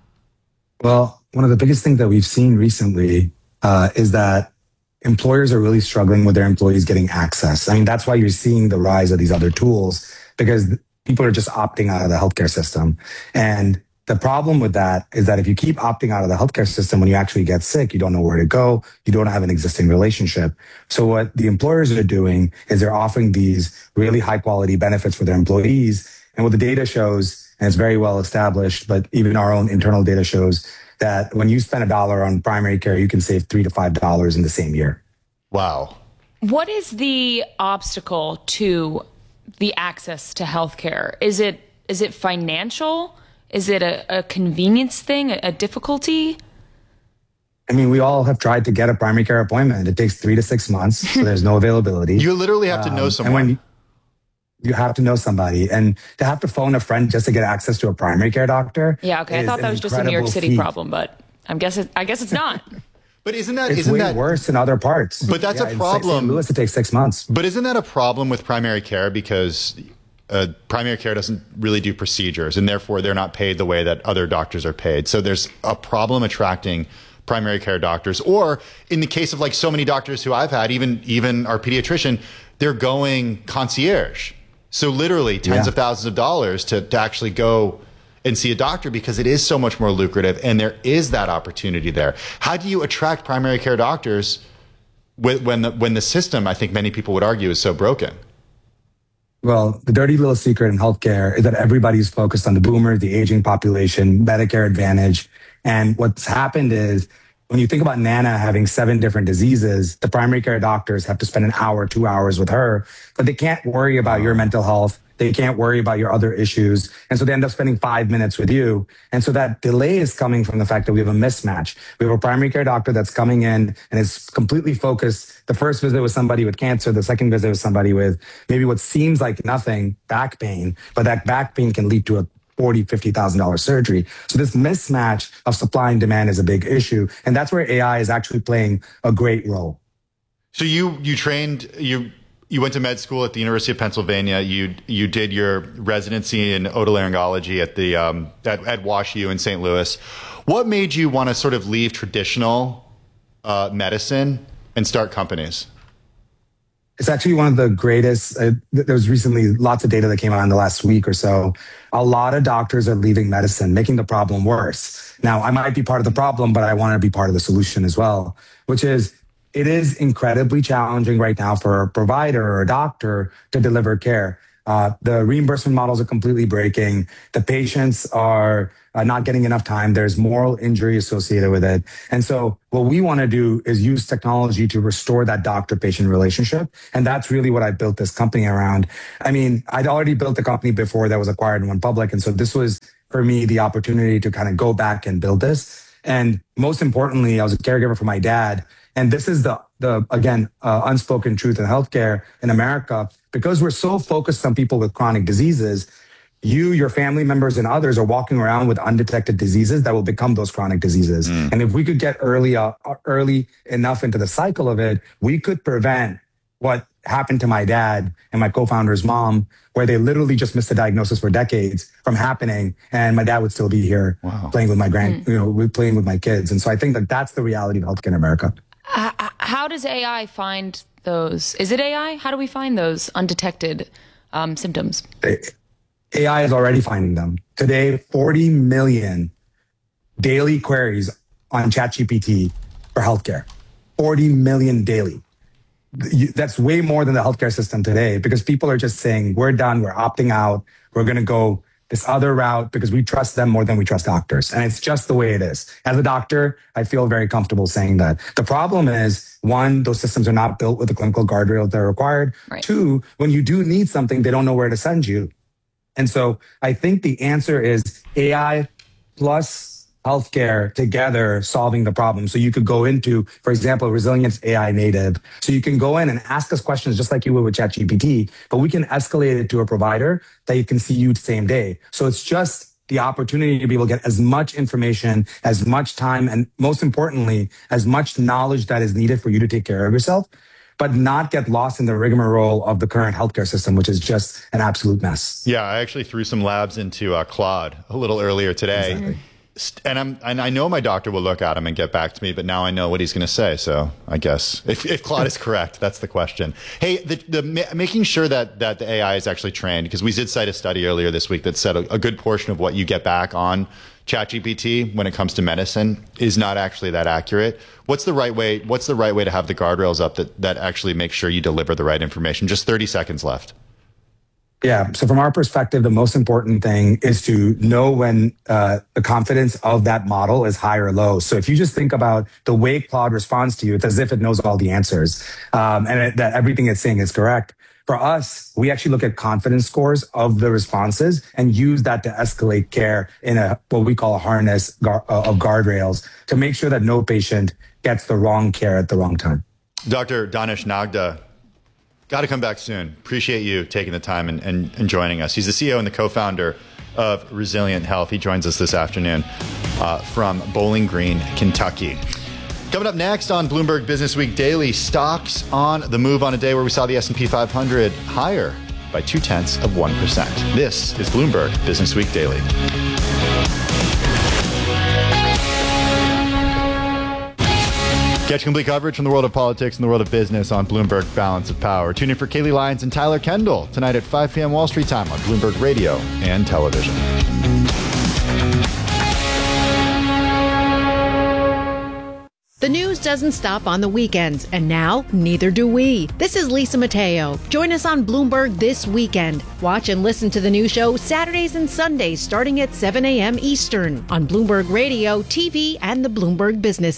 Well, one of the biggest things that we've seen recently uh, is that employers are really struggling with their employees getting access. I mean, that's why you're seeing the rise of these other tools, because people are just opting out of the healthcare system. And the problem with that is that if you keep opting out of the healthcare system, when you actually get sick, you don't know where to go. You don't have an existing relationship. So what the employers are doing is they're offering these really high quality benefits for their employees. And what the data shows, and it's very well established, but even our own internal data shows that when you spend a dollar on primary care, you can save three to five dollars in the same year. Wow. What is the obstacle to the access to healthcare? Is it is it financial? Is it a, a convenience thing, a, a difficulty? I mean, we all have tried to get a primary care appointment. It takes three to six months, so there's no availability. You literally have to know um, someone. And when you have to know somebody, and to have to phone a friend just to get access to a primary care doctor. Yeah, okay. I thought that was just a New York City feat. problem, but I'm guess it, I guess it's not. But isn't that it's isn't way that worse in other parts? But that's yeah, a problem. In Louis, it takes six months. But isn't that a problem with primary care, because uh, primary care doesn't really do procedures, and therefore they're not paid the way that other doctors are paid. So there's a problem attracting primary care doctors. Or in the case of like so many doctors who I've had, even even our pediatrician, they're going concierge. So literally tens yeah. of thousands of dollars to, to actually go and see a doctor, because it is so much more lucrative and there is that opportunity there. How do you attract primary care doctors when the, when the system, I think many people would argue, is so broken? Well, the dirty little secret in healthcare is that everybody's focused on the boomers, the aging population, Medicare Advantage. And what's happened is, when you think about Nana having seven different diseases, the primary care doctors have to spend an hour, two hours with her, but they can't worry about your mental health, They can't worry about your other issues. And so they end up spending five minutes with you. And so that delay is coming from the fact that we have a mismatch. We have a primary care doctor that's coming in and is completely focused. The first visit was somebody with cancer. The second visit was somebody with maybe what seems like nothing, back pain, but that back pain can lead to a forty thousand dollars, fifty thousand dollars surgery. So this mismatch of supply and demand is a big issue. And that's where A I is actually playing a great role. So you, you trained, you, You went to med school at the University of Pennsylvania. You you did your residency in otolaryngology at the um, at, at WashU in Saint Louis. What made you want to sort of leave traditional uh, medicine and start companies? It's actually one of the greatest. Uh, there was recently lots of data that came out in the last week or so. A lot of doctors are leaving medicine, making the problem worse. Now, I might be part of the problem, but I want to be part of the solution as well, which is it is incredibly challenging right now for a provider or a doctor to deliver care. Uh, the reimbursement models are completely breaking. The patients are uh, not getting enough time. There's moral injury associated with it. And so what we want to do is use technology to restore that doctor-patient relationship. And that's really what I built this company around. I mean, I'd already built a company before that was acquired and went public. And so this was, for me, the opportunity to kind of go back and build this. And most importantly, I was a caregiver for my dad. And this is the, the again, uh, unspoken truth in healthcare in America. Because we're so focused on people with chronic diseases, you, your family members, and others are walking around with undetected diseases that will become those chronic diseases. Mm. And if we could get early, uh, early enough into the cycle of it, we could prevent what happened to my dad and my co-founder's mom, where they literally just missed a diagnosis for decades from happening. And my dad would still be here wow. playing with my grand, mm. you know, playing with my kids. And so I think that that's the reality of healthcare in America. Uh, how does A I find those? Is it A I? How do we find those undetected um, symptoms? A I is already finding them. Today, forty million daily queries on ChatGPT for healthcare. forty million daily. That's way more than the healthcare system today, because people are just saying, we're done, we're opting out, we're going to go this other route because we trust them more than we trust doctors. And it's just the way it is. As a doctor, I feel very comfortable saying that. The problem is, one, those systems are not built with the clinical guardrails that are required. Right. Two, when you do need something, they don't know where to send you. And so I think the answer is A I plus healthcare together solving the problem. So you could go into, for example, Resilience A I native. So you can go in and ask us questions just like you would with ChatGPT, but we can escalate it to a provider that you can see you the same day. So it's just the opportunity to be able to get as much information, as much time, and most importantly, as much knowledge that is needed for you to take care of yourself, but not get lost in the rigmarole of the current healthcare system, which is just an absolute mess. Yeah, I actually threw some labs into uh, Claude a little earlier today. Exactly. And I'm, and I know my doctor will look at him and get back to me, but now I know what he's going to say. So I guess if, if Claude is correct, that's the question. Hey, the, the making sure that, that the A I is actually trained, because we did cite a study earlier this week that said a, a good portion of what you get back on ChatGPT when it comes to medicine is not actually that accurate. What's the right way? What's the right way to have the guardrails up that, that actually make sure you deliver the right information? Just thirty seconds left. Yeah. So from our perspective, the most important thing is to know when uh, the confidence of that model is high or low. So if you just think about the way Claude responds to you, it's as if it knows all the answers um, and it, that everything it's saying is correct. For us, we actually look at confidence scores of the responses and use that to escalate care in a what we call a harness gar- uh, of guardrails to make sure that no patient gets the wrong care at the wrong time. Doctor Danish Nagda, got to come back soon. Appreciate you taking the time and, and, and joining us. He's the C E O and the co-founder of Resilient Health. He joins us this afternoon uh, from Bowling Green, Kentucky. Coming up next on Bloomberg Business Week Daily, stocks on the move on a day where we saw the S and P five hundred higher by two-tenths of one percent. This is Bloomberg Business Week Daily. Catch complete coverage from the world of politics and the world of business on Bloomberg Balance of Power. Tune in for Kaylee Lyons and Tyler Kendall tonight at five p.m. Wall Street time on Bloomberg Radio and television. The news doesn't stop on the weekends, and now neither do we. This is Lisa Mateo. Join us on Bloomberg This Weekend. Watch and listen to the new show Saturdays and Sundays starting at seven a.m. Eastern on Bloomberg Radio, T V, and the Bloomberg Business app.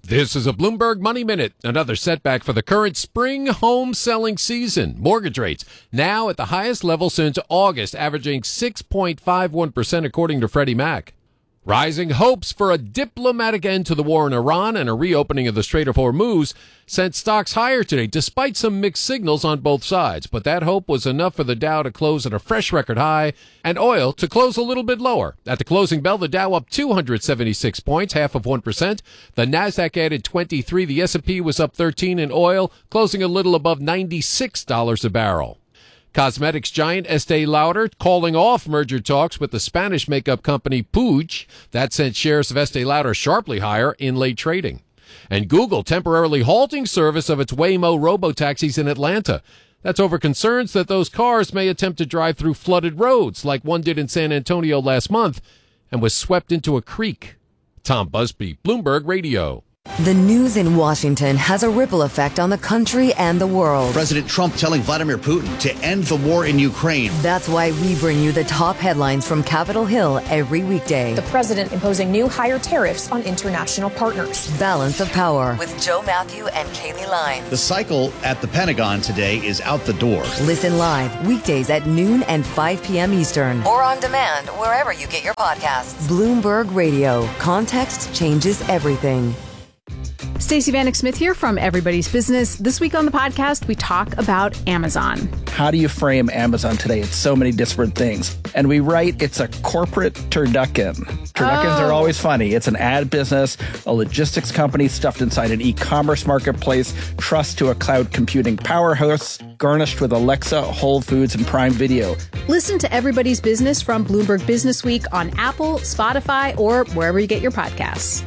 This is a Bloomberg Money Minute. Another setback for the current spring home selling season. Mortgage rates now at the highest level since August, averaging six point five one percent according to Freddie Mac. Rising hopes for a diplomatic end to the war in Iran and a reopening of the Strait of Hormuz sent stocks higher today, despite some mixed signals on both sides. But that hope was enough for the Dow to close at a fresh record high and oil to close a little bit lower. At the closing bell, the Dow up two hundred seventy-six points, half of one percent. The Nasdaq added twenty-three. The S and P was up thirteen, and oil closing a little above ninety-six dollars a barrel. Cosmetics giant Estee Lauder calling off merger talks with the Spanish makeup company Puig. That sent shares of Estee Lauder sharply higher in late trading. And Google temporarily halting service of its Waymo robotaxis in Atlanta. That's over concerns that those cars may attempt to drive through flooded roads like one did in San Antonio last month and was swept into a creek. Tom Busby, Bloomberg Radio. The news in Washington has a ripple effect on the country and the world. President Trump telling Vladimir Putin to end the war in Ukraine. That's why we bring you the top headlines from Capitol Hill every weekday. The president imposing new higher tariffs on international partners. Balance of Power with Joe Matthew and Kaylee Lyons. The cycle at the Pentagon today is out the door. Listen live weekdays at noon and five p.m. Eastern. Or on demand wherever you get your podcasts. Bloomberg Radio. Context changes everything. Stacey Vanek Smith here from Everybody's Business. This week on the podcast, we talk about Amazon. How do you frame Amazon today? It's so many disparate things. And we write it's a corporate turducken. Turduckens oh. are always funny. It's an ad business, a logistics company stuffed inside an e-commerce marketplace, trust to a cloud computing powerhouse, garnished with Alexa, Whole Foods, and Prime Video. Listen to Everybody's Business from Bloomberg Business Week on Apple, Spotify, or wherever you get your podcasts.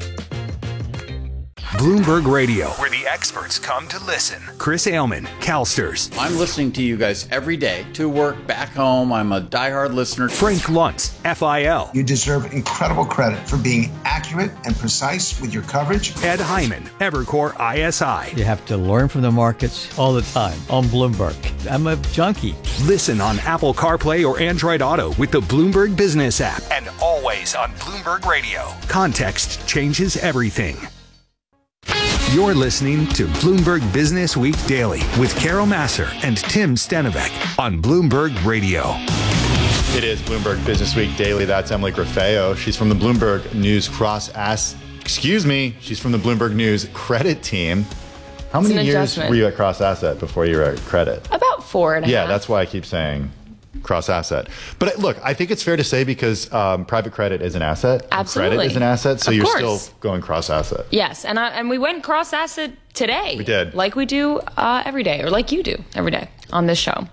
Bloomberg Radio, where the experts come to listen. Chris Ailman, CalSTRS. I'm listening to you guys every day, to work, back home. I'm a diehard listener. Frank Luntz, F I L. You deserve incredible credit for being accurate and precise with your coverage. Ed Hyman, Evercore I S I. You have to learn from the markets all the time on Bloomberg. I'm a junkie. Listen on Apple CarPlay or Android Auto with the Bloomberg Business app. And always on Bloomberg Radio. Context changes everything. You're listening to Bloomberg Business Week Daily with Carol Massar and Tim Stenovec on Bloomberg Radio. It is Bloomberg Business Week Daily. That's Emily Grafeo. She's from the Bloomberg News Cross Ass. Excuse me. She's from the Bloomberg News Credit Team. How many years adjustment. were you at Cross Asset before you were at Credit? About four and a yeah, half. Yeah, that's why I keep saying Cross Asset. But look, I think it's fair to say because um, private credit is an asset. Absolutely. Credit is an asset, so of you're course. still going cross asset. Yes, and I, and we went cross asset today. We did. Like we do uh, every day, or like you do every day on this show.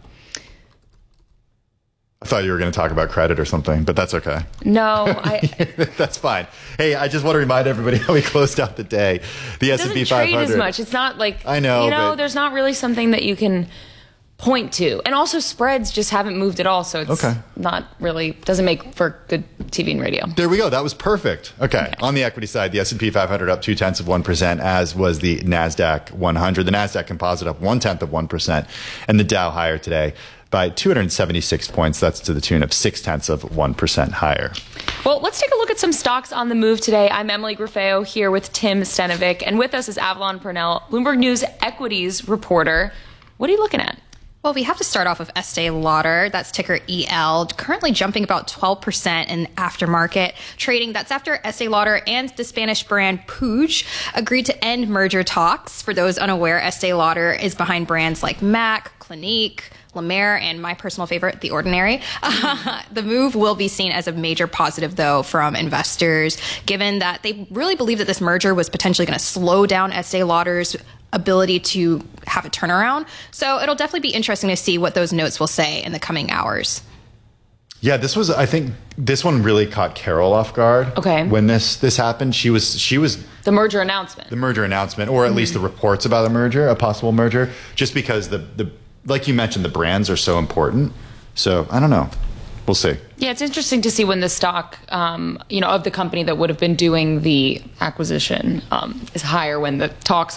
I thought you were going to talk about credit or something, but that's okay. No, I... That's fine. Hey, I just want to remind everybody how we closed out the day. The S and P five hundred. It doesn't trade as much. It's not like... I know, You know, but... there's not really something that you can point to. And also spreads just haven't moved at all, so it's okay. not really... Doesn't make for good T V and radio. There we go. That was perfect. Okay. okay. On the equity side, the S and P five hundred up two-tenths of one percent, as was the NASDAQ one hundred. The NASDAQ Composite up one-tenth of one percent, and the Dow higher today by two hundred seventy-six points. That's to the tune of six-tenths of one percent higher. Well, let's take a look at some stocks on the move today. I'm Emily Grafeo here with Tim Stenovec, and with us is Avalon Purnell, Bloomberg News equities reporter. What are you looking at? Well, we have to start off with Estee Lauder. That's ticker E L, currently jumping about twelve percent in aftermarket trading. That's after Estee Lauder and the Spanish brand Puig agreed to end merger talks. For those unaware, Estee Lauder is behind brands like MAC, Clinique, La Mer, and my personal favorite, The Ordinary. Uh, the move will be seen as a major positive, though, from investors, given that they really believe that this merger was potentially going to slow down Estee Lauder's ability to have a turnaround. So it'll definitely be interesting to see what those notes will say in the coming hours. Yeah, this was, I think this one really caught Carol off guard. Okay. When this this happened, she was she was the merger announcement. The merger announcement, or at mm-hmm. least the reports about a merger, a possible merger, just because the the like you mentioned, the brands are so important. So I don't know. We'll see. Yeah, it's interesting to see when the stock, um, you know, of the company that would have been doing the acquisition um, is higher when the talks are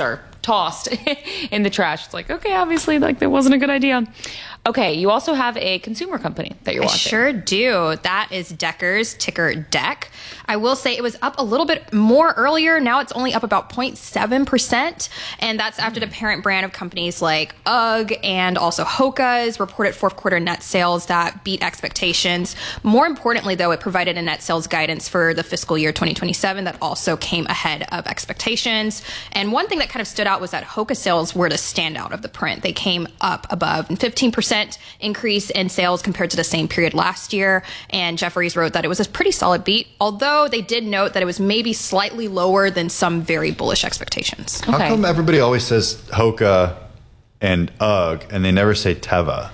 tossed in the trash. It's like, okay, obviously, like that wasn't a good idea. Okay, you also have a consumer company that you're I watching. sure do. That is Deckers, ticker D E C. I will say it was up a little bit more earlier. Now it's only up about zero point seven percent. And that's after the parent brand of companies like UGG and also Hoka's reported fourth quarter net sales that beat expectations. More importantly, though, it provided a net sales guidance for the fiscal year twenty twenty-seven that also came ahead of expectations. And one thing that kind of stood out was that Hoka sales were the standout of the print. They came up above and fifteen percent increase in sales compared to the same period last year. And Jefferies wrote that it was a pretty solid beat, although they did note that it was maybe slightly lower than some very bullish expectations. How come everybody always says Hoka and UGG and they never say Teva?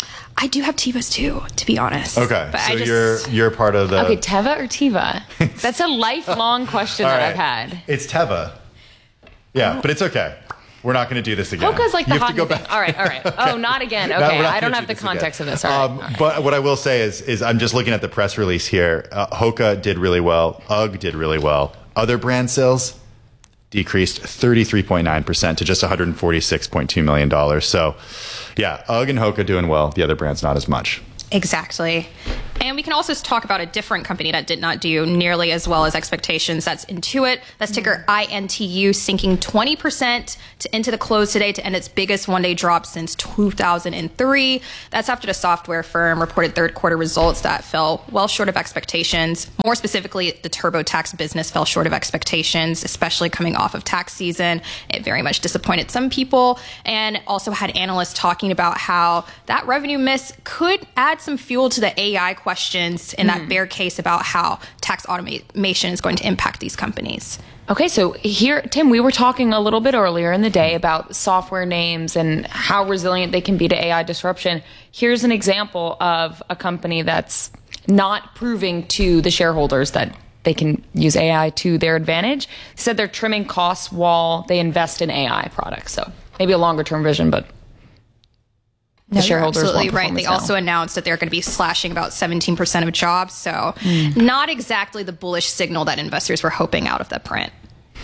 I do have Tevas too, to be honest. Okay, but so I just, you're you're part of the... Okay, Teva or Tiva? That's a lifelong question All that right. I've had. It's Teva. Yeah, but it's okay. We're not going to do this again. Hoka's like you the have hot to go new back. thing. All right, all right. Oh, not again. No, Okay, we're not I don't gonna have the do this again. context of this. All right. Um, all right. But what I will say is, is I'm just looking at the press release here. Uh, Hoka did really well. UGG did really well. Other brand sales decreased thirty-three point nine percent to just one hundred forty-six point two million dollars. So, yeah, UGG and Hoka doing well. The other brands not as much. Exactly. And we can also talk about a different company that did not do nearly as well as expectations. That's Intuit. That's ticker I N T U, sinking twenty percent to, into the close today to end its biggest one-day drop since two thousand three. That's after the software firm reported third quarter results that fell well short of expectations. More specifically, the TurboTax business fell short of expectations, especially coming off of tax season. It very much disappointed some people, and also had analysts talking about how that revenue miss could add some fuel to the A I questions in that bear case about how tax automation is going to impact these companies. Okay, so here, Tim, we were talking a little bit earlier in the day about software names and how resilient they can be to A I disruption. Here's an example of a company that's not proving to the shareholders that they can use A I to their advantage. They said they're trimming costs while they invest in A I products. So maybe a longer term vision, but the No, shareholders you're absolutely want right. They performance also now. announced that they're going to be slashing about seventeen percent of jobs. So not exactly the bullish signal that investors were hoping out of that print.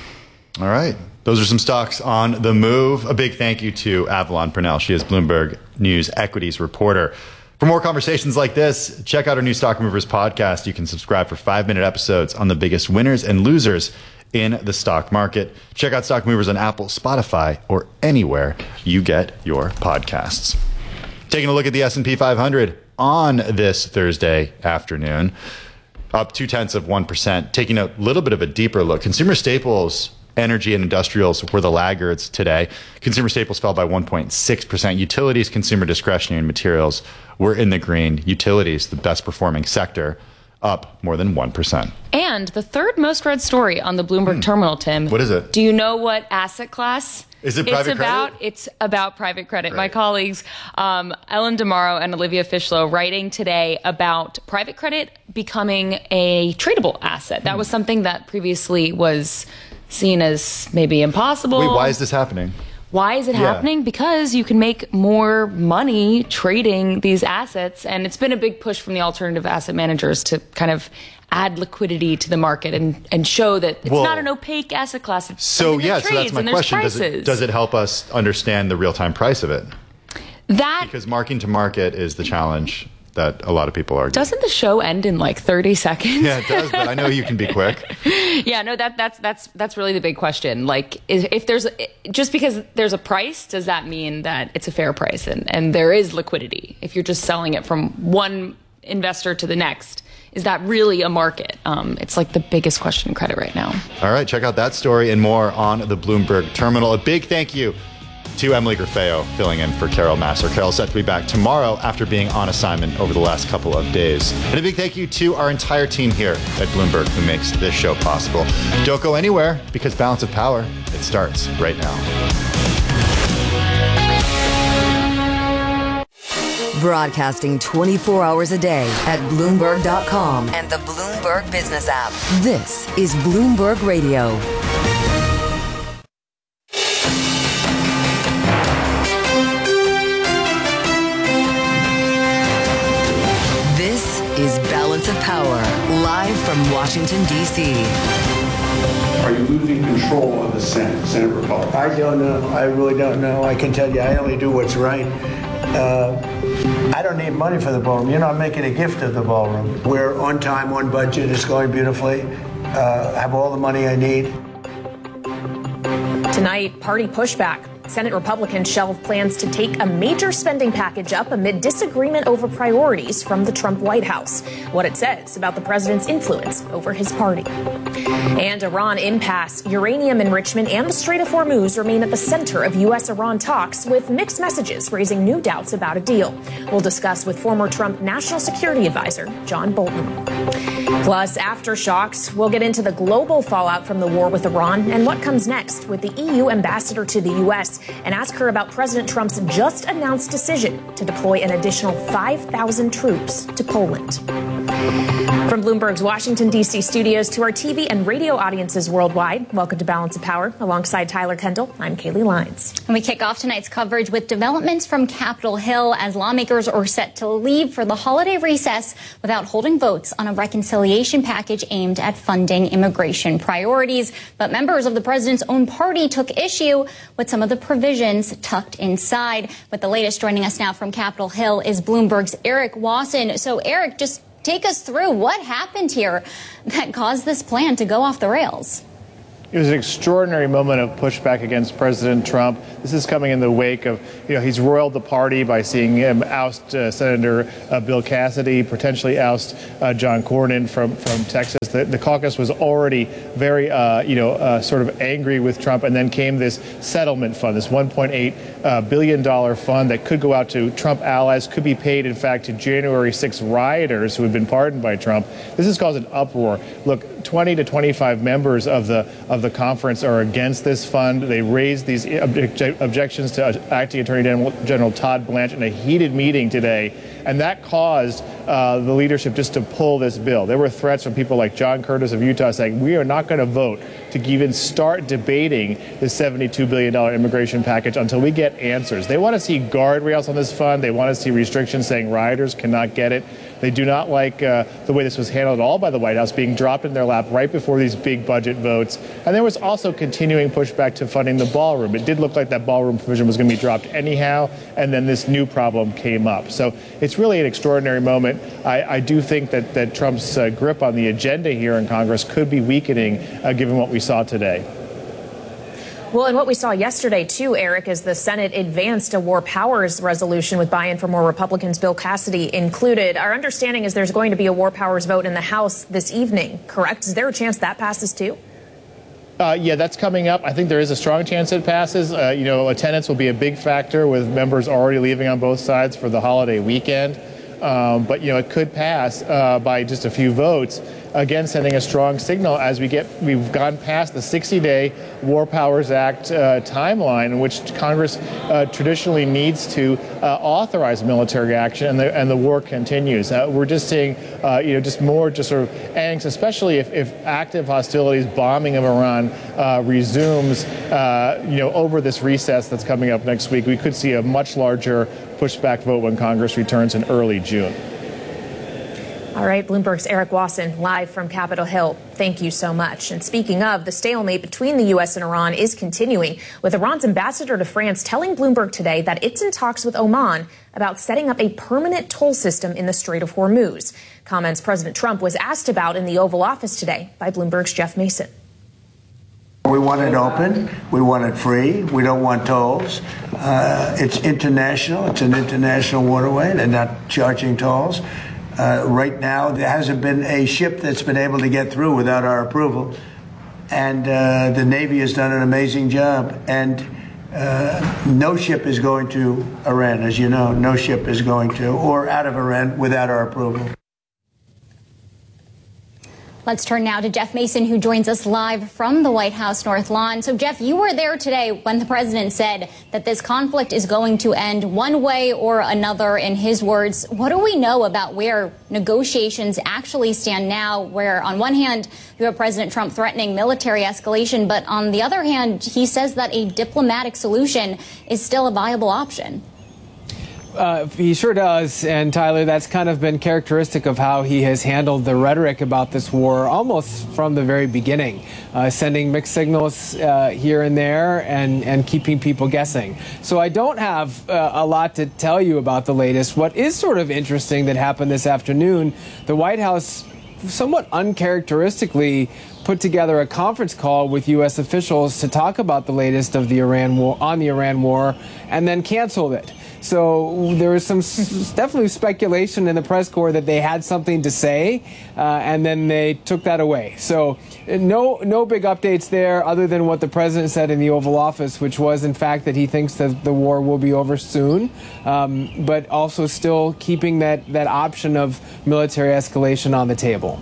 All right. Those are some stocks on the move. A big thank you to Avalon Purnell. She is Bloomberg News equities reporter. For more conversations like this, check out our new Stock Movers podcast. You can subscribe for five-minute episodes on the biggest winners and losers in the stock market. Check out Stock Movers on Apple, Spotify, or anywhere you get your podcasts. Taking a look at the S and P five hundred on this Thursday afternoon, up two-tenths of one percent. Taking a little bit of a deeper look, consumer staples, energy, and industrials were the laggards today. Consumer staples fell by one point six percent. Utilities, consumer discretionary, and materials were in the green. Utilities, the best performing sector, up more than one percent. And the third most read story on the Bloomberg Hmm. terminal, Tim. What is it? Do you know what asset class? Is it it's private about, credit? It's about private credit. Right. My colleagues, um, Ellen DeMauro and Olivia Fishlow, writing today about private credit becoming a tradable asset. That was something that previously was seen as maybe impossible. Wait, why is this happening? Why is it Yeah. happening? Because you can make more money trading these assets. And it's been a big push from the alternative asset managers to kind of add liquidity to the market and, and show that it's Well, not an opaque asset class. It's So, something yeah, that so trades that's my and there's question. Does prices. it, does it help us understand the real-time price of it? That Because marking to market is the challenge that a lot of people argue. doesn't the show end in like thirty seconds? Yeah, it does, but I know you can be quick. Yeah, no, that that's that's that's really the big question. Like, if, if there's just because there's a price, does that mean that it's a fair price and and there is liquidity? If you're just selling it from one investor to the next, is that really a market? Um, it's like the biggest question in credit right now. All right, check out that story and more on the Bloomberg Terminal. A big thank you to Emily Grafeo filling in for Carol Masser. Carol's set to be back tomorrow after being on assignment over the last couple of days. And a big thank you to our entire team here at Bloomberg who makes this show possible. Don't go anywhere because Balance of Power, it starts right now. Broadcasting twenty-four hours a day at Bloomberg dot com and the Bloomberg Business app. This is Bloomberg Radio. This is Balance of Power, live from Washington, D C Are you losing control of the Senate, Senate Republicans? I don't know. I really don't know. I can tell you, I only do what's right. Uh, I don't need money for the ballroom. You know, I'm making a gift of the ballroom. We're on time, on budget. It's going beautifully. Uh, I have all the money I need. Tonight, party pushback. Senate Republicans shelved plans to take a major spending package up amid disagreement over priorities from the Trump White House. What it says about the president's influence over his party. And Iran impasse. Uranium enrichment and the Strait of Hormuz remain at the center of U S Iran talks, with mixed messages raising new doubts about a deal. We'll discuss with former Trump National Security Advisor John Bolton. Plus, aftershocks. We'll get into the global fallout from the war with Iran and what comes next with the E U ambassador to the U S and ask her about President Trump's just announced decision to deploy an additional five thousand troops to Poland. From Bloomberg's Washington, D C studios to our T V and radio audiences worldwide, welcome to Balance of Power. Alongside Tyler Kendall, I'm Kaylee Lyons. And we kick off tonight's coverage with developments from Capitol Hill as lawmakers are set to leave for the holiday recess without holding votes on a reconciliation package aimed at funding immigration priorities. But members of the president's own party took issue with some of the provisions tucked inside. With the latest, joining us now from Capitol Hill is Bloomberg's Eric Wasson. So, Eric, just take us through what happened here that caused this plan to go off the rails. It was an extraordinary moment of pushback against President Trump. This is coming in the wake of, you know, he's roiled the party by seeing him oust uh, Senator uh, Bill Cassidy, potentially oust uh, John Cornyn from, from Texas. The, the caucus was already very, uh, you know, uh, sort of angry with Trump. And then came this settlement fund, this one point eight uh, billion dollars fund that could go out to Trump allies, could be paid, in fact, to January sixth rioters who had been pardoned by Trump. This has caused an uproar. Look, twenty to twenty-five members of the of the conference are against this fund. They raised these obje- objections to Acting Attorney General, General Todd Blanche in a heated meeting today, and that caused uh, the leadership just to pull this bill. There were threats from people like John Curtis of Utah saying, we are not going to vote to even start debating the seventy-two billion dollars immigration package until we get answers. They want to see guardrails on this fund. They want to see restrictions saying rioters cannot get it. They do not like uh, the way this was handled at all by the White House, being dropped in their lap right before these big budget votes. And there was also continuing pushback to funding the ballroom. It did look like that ballroom provision was going to be dropped anyhow, and then this new problem came up. So it's really an extraordinary moment. I, I do think that, that Trump's uh, grip on the agenda here in Congress could be weakening, uh, given what we saw today. Well, and what we saw yesterday, too, Eric, is the Senate advanced a war powers resolution with buy-in from more Republicans, Bill Cassidy included. Our understanding is there's going to be a war powers vote in the House this evening, correct? Is there a chance that passes, too? Uh, yeah, that's coming up. I think there is a strong chance it passes. Uh, you know, attendance will be a big factor with members already leaving on both sides for the holiday weekend. Um, but, you know, it could pass uh, by just a few votes, again, sending a strong signal as we get, we've gone past the sixty-day War Powers Act uh, timeline in which Congress uh, traditionally needs to uh, authorize military action, and the, and the war continues. Uh, we're just seeing, uh, you know, just more just sort of angst, especially if, if active hostilities, bombing of Iran uh, resumes, uh, you know, over this recess that's coming up next week. We could see a much larger pushback vote when Congress returns in early June. All right, Bloomberg's Eric Wasson, live from Capitol Hill. Thank you so much. And speaking of, the stalemate between the U S and Iran is continuing, with Iran's ambassador to France telling Bloomberg today that it's in talks with Oman about setting up a permanent toll system in the Strait of Hormuz. Comments President Trump was asked about in the Oval Office today by Bloomberg's Jeff Mason. We want it open. We want it free. We don't want tolls. Uh, it's international. It's an international waterway. They're not charging tolls. Uh, right now, there hasn't been a ship that's been able to get through without our approval. And uh, the Navy has done an amazing job. And uh, no ship is going to Iran, as you know. No ship is going to, or out of Iran, without our approval. Let's turn now to Jeff Mason, who joins us live from the White House North Lawn. So, Jeff, you were there today when the president said that this conflict is going to end one way or another, in his words. What do we know about where negotiations actually stand now, where on one hand you have President Trump threatening military escalation, but on the other hand, he says that a diplomatic solution is still a viable option? Uh, he sure does, and Tyler, that's kind of been characteristic of how he has handled the rhetoric about this war almost from the very beginning, uh, sending mixed signals uh, here and there and, and keeping people guessing. So I don't have uh, a lot to tell you about the latest. What is sort of interesting that happened this afternoon, the White House somewhat uncharacteristically put together a conference call with U S officials to talk about the latest of the Iran war on the Iran war, and then canceled it. So there was some s- definitely speculation in the press corps that they had something to say, uh, and then they took that away. So no no big updates there other than what the president said in the Oval Office, which was, in fact, that he thinks that the war will be over soon, um, but also still keeping that, that option of military escalation on the table.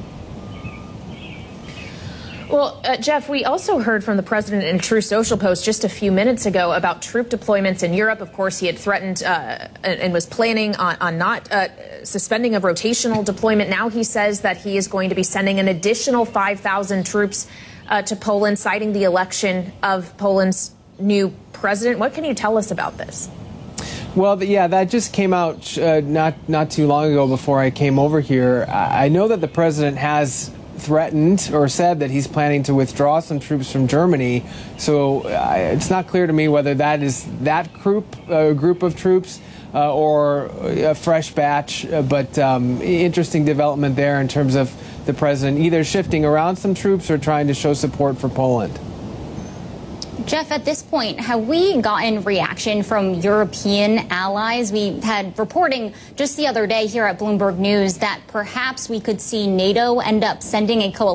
Well, uh, Jeff, we also heard from the president in a True Social post just a few minutes ago about troop deployments in Europe. Of course, he had threatened uh, and, and was planning on, on not uh, suspending a rotational deployment. Now he says that he is going to be sending an additional five thousand troops uh, to Poland, citing the election of Poland's new president. What can you tell us about this? Well, yeah, that just came out uh, not not too long ago before I came over here. I know that the president has threatened or said that he's planning to withdraw some troops from Germany. So uh, it's not clear to me whether that is that group uh, group of troops uh, or a fresh batch. Uh, but um, interesting development there in terms of the president either shifting around some troops or trying to show support for Poland. Jeff, at this point, have we gotten reaction from European allies? We had reporting just the other day here at Bloomberg News that perhaps we could see NATO end up sending a coalition